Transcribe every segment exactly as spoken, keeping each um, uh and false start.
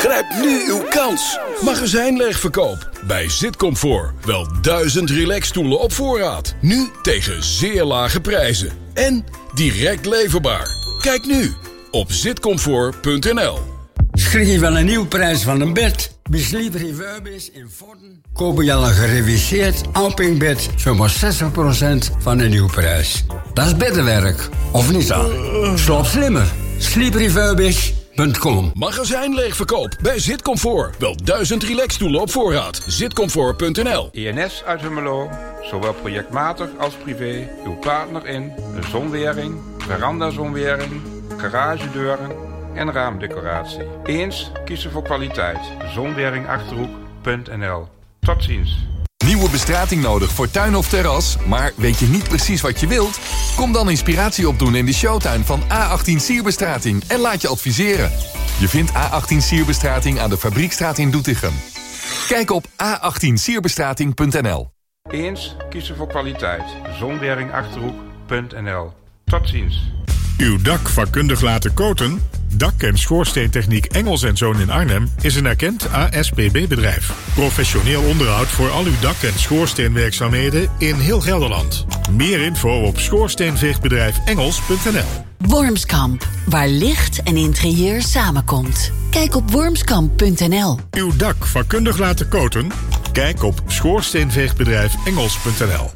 Grijp nu uw kans. Magazijnleegverkoop bij Zitcomfort. Wel duizend relaxstoelen op voorraad. Nu tegen zeer lage prijzen. En direct leverbaar. Kijk nu op zitcomfort punt n l. Schrik je van een nieuwe prijs van een bed? Bij Sleep Refurbished in Vorden kopen je al een gereviseerd Alping-bed zomaar zestig procent van de nieuwe prijs. Dat is beddenwerk, of niet dan? Slaap slimmer. Sleep Refurbished punt com. Magazijnleegverkoop bij Zitcomfort. Wel duizend relaxstoelen op voorraad. zitcomfort punt n l. E N S uit Hummelo, zowel projectmatig als privé, uw partner in de zonwering, verandazonwering, garagedeuren en raamdecoratie. Eens kiezen voor kwaliteit. zonwering achterhoek punt n l. Tot ziens. Nieuwe bestrating nodig voor tuin of terras, maar weet je niet precies wat je wilt? Kom dan inspiratie opdoen in de showtuin van A achttien Sierbestrating en laat je adviseren. Je vindt A achttien Sierbestrating aan de Fabriekstraat in Doetinchem. Kijk op a achttien sierbestrating punt n l. Eens kiezen voor kwaliteit. zonwering achterhoek punt n l. Tot ziens. Uw dak vakkundig laten coaten? Dak- en schoorsteentechniek Engels en Zoon in Arnhem is een erkend A S P B-bedrijf. Professioneel onderhoud voor al uw dak- en schoorsteenwerkzaamheden in heel Gelderland. Meer info op schoorsteenveegbedrijf engels punt n l. Wormskamp, waar licht en interieur samenkomt. Kijk op wormskamp punt n l. Uw dak vakkundig laten coaten? Kijk op schoorsteenveegbedrijf engels punt n l.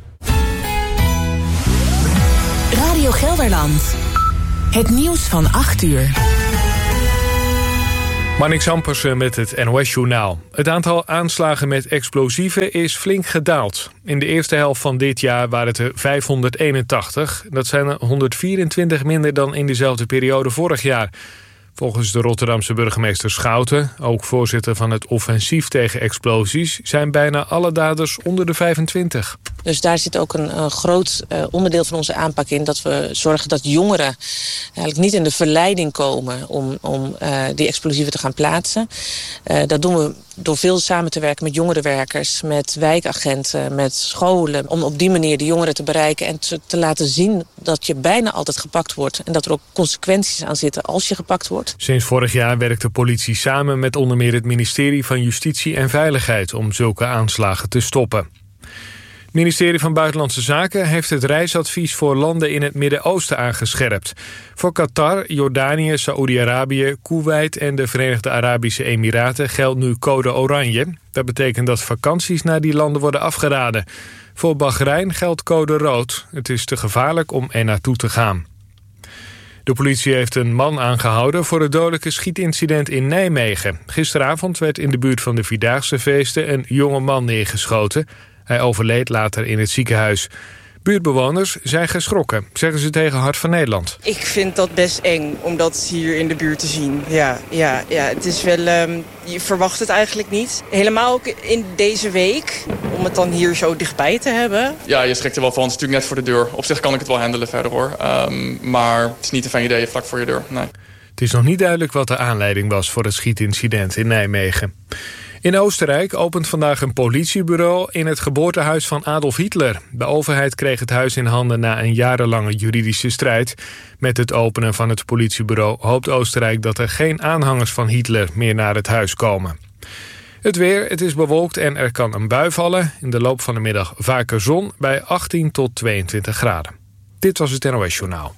Radio Gelderland. Het nieuws van acht uur. Marnix Ampersen met het N O S-journaal. Het aantal aanslagen met explosieven is flink gedaald. In de eerste helft van dit jaar waren het er vijfhonderdeenentachtig. Dat zijn er honderdvierentwintig minder dan in dezelfde periode vorig jaar. Volgens de Rotterdamse burgemeester Schouten, ook voorzitter van het offensief tegen explosies, zijn bijna alle daders onder de vijfentwintig. Dus daar zit ook een, een groot uh, onderdeel van onze aanpak in, dat we zorgen dat jongeren eigenlijk niet in de verleiding komen om, om uh, die explosieven te gaan plaatsen. Uh, dat doen we door veel samen te werken met jongerenwerkers, met wijkagenten, met scholen, om op die manier de jongeren te bereiken en te, te laten zien dat je bijna altijd gepakt wordt en dat er ook consequenties aan zitten als je gepakt wordt. Sinds vorig jaar werkt de politie samen met onder meer het ministerie van Justitie en Veiligheid om zulke aanslagen te stoppen. Het ministerie van Buitenlandse Zaken heeft het reisadvies voor landen in het Midden-Oosten aangescherpt. Voor Qatar, Jordanië, Saoedi-Arabië, Koeweit en de Verenigde Arabische Emiraten geldt nu code oranje. Dat betekent dat vakanties naar die landen worden afgeraden. Voor Bahrein geldt code rood. Het is te gevaarlijk om er naartoe te gaan. De politie heeft een man aangehouden voor het dodelijke schietincident in Nijmegen. Gisteravond werd in de buurt van de Vierdaagse feesten een jonge man neergeschoten. Hij overleed later in het ziekenhuis. Buurtbewoners zijn geschrokken, zeggen ze tegen Hart van Nederland. Ik vind dat best eng om dat hier in de buurt te zien. Ja, ja, ja. Het is wel, um, je verwacht het eigenlijk niet. Helemaal ook in deze week, om het dan hier zo dichtbij te hebben. Ja, je schrikt er wel van. Het is natuurlijk net voor de deur. Op zich kan ik het wel handelen verder hoor. Um, maar het is niet een fijn idee vlak voor je deur. Nee. Het is nog niet duidelijk wat de aanleiding was voor het schietincident in Nijmegen. In Oostenrijk opent vandaag een politiebureau in het geboortehuis van Adolf Hitler. De overheid kreeg het huis in handen na een jarenlange juridische strijd. Met het openen van het politiebureau hoopt Oostenrijk dat er geen aanhangers van Hitler meer naar het huis komen. Het weer, het is bewolkt en er kan een bui vallen. In de loop van de middag vaker zon bij achttien tot tweeëntwintig graden. Dit was het N O S-journaal.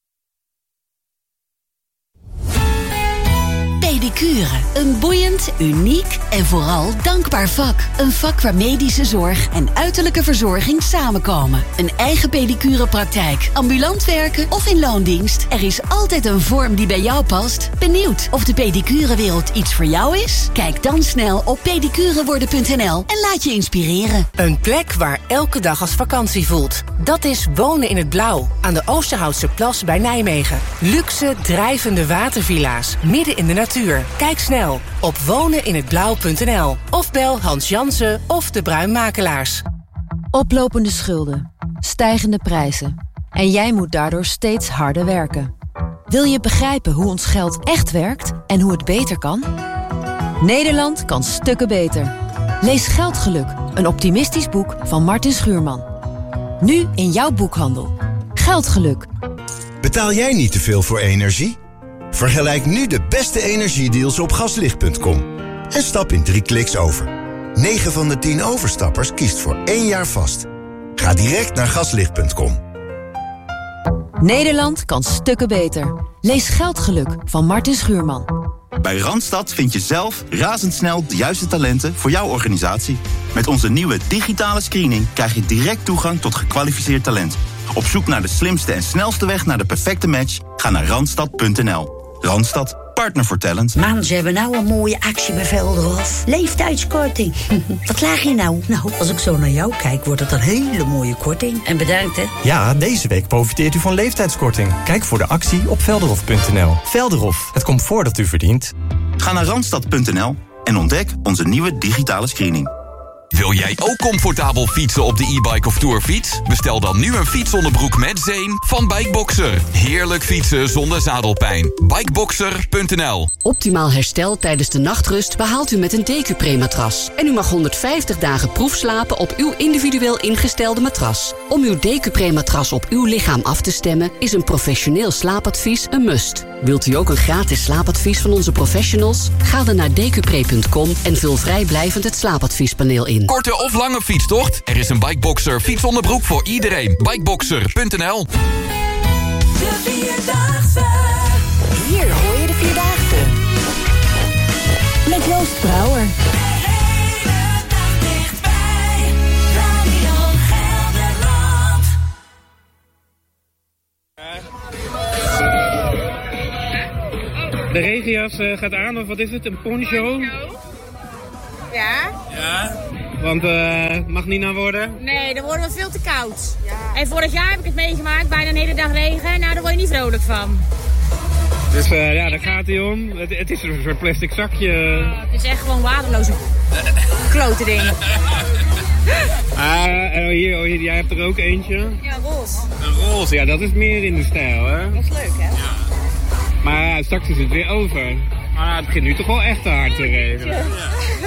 Pedicure. Een boeiend, uniek en vooral dankbaar vak. Een vak waar medische zorg en uiterlijke verzorging samenkomen. Een eigen pedicurepraktijk, ambulant werken of in loondienst. Er is altijd een vorm die bij jou past. Benieuwd of de pedicurewereld iets voor jou is? Kijk dan snel op pedicureworden punt n l en laat je inspireren. Een plek waar elke dag als vakantie voelt. Dat is Wonen in het Blauw, aan de Oosterhoutse Plas bij Nijmegen. Luxe, drijvende watervilla's, midden in de natuur. Kijk snel op wonen in het blauw punt n l of bel Hans Jansen of de Bruinmakelaars. Oplopende schulden, stijgende prijzen en jij moet daardoor steeds harder werken. Wil je begrijpen hoe ons geld echt werkt en hoe het beter kan? Nederland kan stukken beter. Lees Geldgeluk, een optimistisch boek van Martin Schuurman. Nu in jouw boekhandel. Geldgeluk. Betaal jij niet te veel voor energie? Vergelijk nu de beste energiedeals op gaslicht punt com. En stap in drie kliks over. negen van de tien overstappers kiest voor één jaar vast. Ga direct naar gaslicht punt com. Nederland kan stukken beter. Lees Geldgeluk van Martin Schuurman. Bij Randstad vind je zelf razendsnel de juiste talenten voor jouw organisatie. Met onze nieuwe digitale screening krijg je direct toegang tot gekwalificeerd talent. Op zoek naar de slimste en snelste weg naar de perfecte match? Ga naar randstad punt n l. Randstad, partner voor talent. Man, ze hebben nou een mooie actie bij Velderhof. Leeftijdskorting. Wat laag je nou? Nou, als ik zo naar jou kijk, wordt het een hele mooie korting. En bedankt, hè? Ja, deze week profiteert u van leeftijdskorting. Kijk voor de actie op velderhof punt n l. Velderhof, het comfort dat u verdient. Ga naar randstad punt n l en ontdek onze nieuwe digitale screening. Wil jij ook comfortabel fietsen op de e-bike of tourfiets? Bestel dan nu een fietsonderbroek met zeem van Bikeboxer. Heerlijk fietsen zonder zadelpijn. Bikeboxer punt n l. Optimaal herstel tijdens de nachtrust behaalt u met een Decupre-matras. En u mag honderdvijftig dagen proefslapen op uw individueel ingestelde matras. Om uw Decupre-matras op uw lichaam af te stemmen is een professioneel slaapadvies een must. Wilt u ook een gratis slaapadvies van onze professionals? Ga dan naar decupre punt com en vul vrijblijvend het slaapadviespaneel in. Korte of lange fietstocht? Er is een Bikeboxer fietsonderbroek voor iedereen. Bikeboxer punt n l. De Vierdaagse. Hier hoor je de Vierdaagse. Met Joost Brouwer. De hele dag dichtbij. Radio Gelderland. De regenjas uh, gaat aan, of wat is het? Een poncho? Ja. Ja. Want uh, mag niet naar worden? Nee, dan worden we veel te koud. Ja. En vorig jaar heb ik het meegemaakt, bijna een hele dag regen. Nou, daar word je niet vrolijk van. Dus uh, ja, daar gaat hij om. Het, het is een soort plastic zakje. Oh, het is echt gewoon waardeloze klote ding. Ah, uh, hier, oh, hier, jij hebt er ook eentje. Ja, roze. Een roze, ja, dat is meer in de stijl, hè? Dat is leuk, hè? Ja. Maar uh, straks is het weer over. Maar het begint nu toch wel echt te hard te regenen. Ja.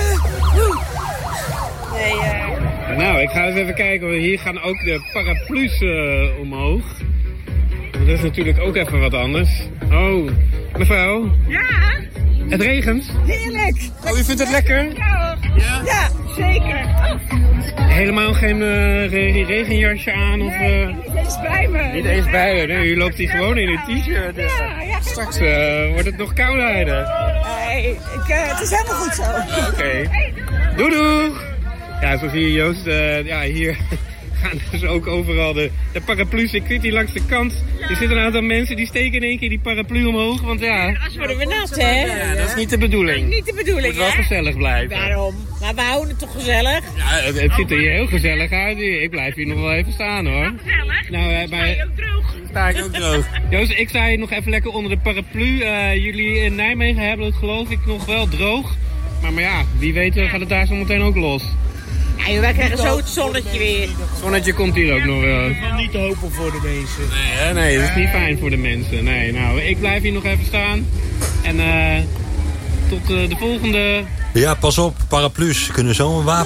Nee, uh... Nou, ik ga eens even kijken. Hier gaan ook de paraplu's uh, omhoog. Dat is natuurlijk ook even wat anders. Oh, mevrouw? Ja? Het regent? Heerlijk! Oh, u vindt het lekker? Ja, ja? Ja, zeker. Helemaal geen uh, re regenjasje aan? Of, uh... Nee, niet eens bij me. Niet eens bij u? Nee, u loopt hier gewoon in een t-shirt. Ja, ja. Straks uh, wordt het nog kouder. Nee, ik, uh, het is helemaal goed zo. Oké. Okay. Doei doei! Ja, zo zie je Joost, uh, ja, hier gaan dus ook overal de, de paraplu's. Ik zit hier langs de kant. Er zitten een aantal mensen die steken in één keer die paraplu omhoog. Want ja... Als worden we nat, hè? Ja, dat is niet de bedoeling. Dat is niet de bedoeling, het moet wel gezellig blijven. Daarom. Maar we houden het toch gezellig? Ja, het, het ziet er hier heel gezellig uit. Ik blijf hier nog wel even staan, hoor. Gezellig? Nou, uh, bij... Sta je ook droog? Sta ik ook droog. Joost, ik sta hier nog even lekker onder de paraplu. Uh, jullie in Nijmegen hebben het geloof ik nog wel droog. Maar, maar ja, wie weet gaat het daar zo meteen ook los. Ja, wij krijgen zo het zonnetje weer. Het zonnetje komt hier ook nog wel. Ik wil niet te hopen voor de mensen. Nee, hè? Nee, dat is niet fijn voor de mensen. Nee, nou, ik blijf hier nog even staan. En uh, tot uh, de volgende... Ja, pas op, paraplu's kunnen zo een wapen